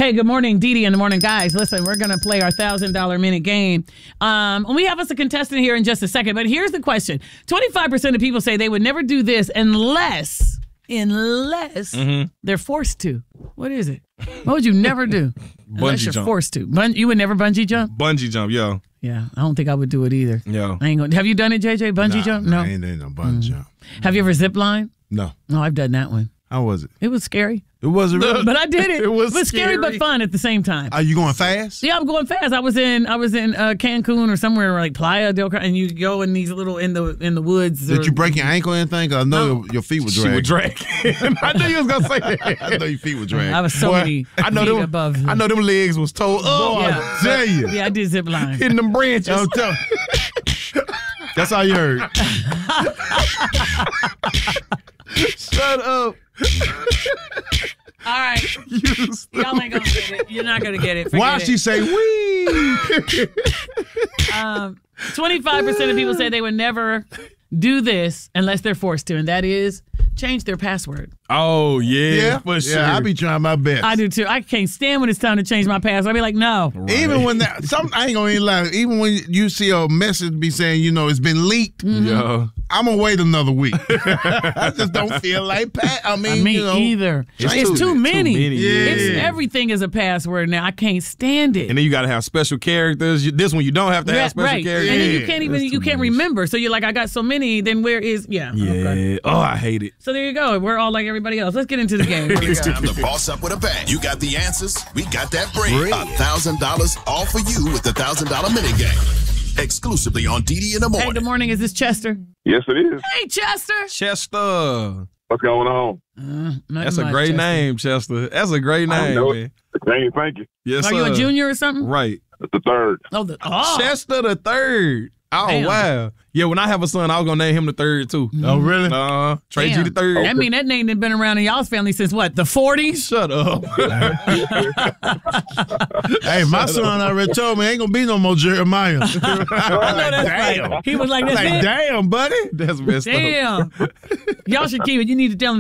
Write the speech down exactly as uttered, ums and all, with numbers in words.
Hey, good morning, Dee Dee in the morning. Guys, listen, we're going to play our one thousand dollars minute game. Um, and we have us a contestant here in just a second. But here's the question. twenty-five percent of people say they would never do this unless, unless mm-hmm. they're forced to. What is it? What would you never do? Unless Bungee you're jump. forced to. Bun- you would never bungee jump? Bungee jump, yo. Yeah, I don't think I would do it either. Yo. I ain't gonna, have you done it, J J? Bungee nah, jump? Nah, No. I ain't doing no bungee jump. Have you ever zip line? No. No, I've done that one. How was it? It was scary. It wasn't really. But I did it. It was scary. scary. but fun at the same time. Are you going fast? Yeah, I'm going fast. I was in I was in uh, Cancun or somewhere like Playa del Carmen, and you go in these little in the in the woods. Did or, you break your ankle or anything? 'Cause I know No. your, your feet were She dragging. would drag. I knew you was gonna say that. I know your feet were dragging. I was so Boy, many I know feet them. above. I know them legs was told up. Boy, Yeah. I tell you. Yeah, I did zip line. Hitting them branches. I'm tell- That's all you heard. Shut up. All right, y'all ain't gonna get it. You're not gonna get it. Forget Why it. she say we? Um, twenty-five percent of people say they would never do this unless they're forced to, and that is change their password. Oh, yeah, Yeah, for sure. yeah. I be trying my best. I do too. I can't stand when it's time to change my password. I be like, no. Right. Even when that, some I ain't gonna even lie. Even when you see a message be saying, you know, it's been leaked, Yo. I'm gonna wait another week. I just don't feel like Pat. I mean, Me you know, either. It's, It's too, too- many. too many, yeah. It's everything is a password now. I can't stand it. And then you got to have special characters. You- This one you don't have to Yeah, have special right. characters. And then you Yeah, can't even that's you too can't much. remember. So you're like, I got so many. Then where is yeah? Yeah. Okay. Oh, I hate it. So there you go. We're all like everybody else. Let's get into the game. Here we go. Time to boss up with a bang. You got the answers. We got that bread. A thousand dollars all for you with the thousand dollar mini game. Exclusively on D D in the Hey, morning. good morning. Is this Chester? Yes, it is. Hey, Chester. Chester. What's going on? Uh, nothing That's a much, great Chester. name, Chester. That's a great I name, know man. it. Thank, thank you. Yes, Are sir. you a junior or something? Right. That's the third. Oh, the, oh. Chester the third. Oh, Damn. wow. Yeah, when I have a son, I was going to name him the third, too. Oh, really? Uh, Trey G Damn. the third. That mean that name has been around in y'all's family since what, the forties? Shut up. Hey, my son already told me ain't gonna be no more Jeremiah. I know that's Damn. right. He was like, I'm that's like, it. damn, buddy. That's messed up. Damn. Y'all should keep it. You need to tell him